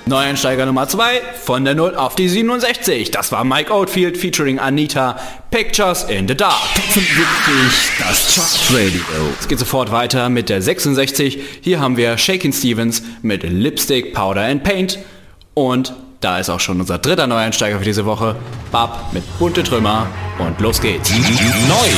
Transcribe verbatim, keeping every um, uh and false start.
Neueinsteiger Nummer zwei, von der null auf die siebenundsechzig. Das war Mike Oldfield featuring Anita, Pictures in the Dark. fünfundsiebzig, das Chartradio. Es geht sofort weiter mit der sechsundsechzig. Hier haben wir Shakin' Stevens mit Lipstick, Powder and Paint. Und da ist auch schon unser dritter Neueinsteiger für diese Woche, Bab mit Bunte Trümmer. Und los geht's. Neu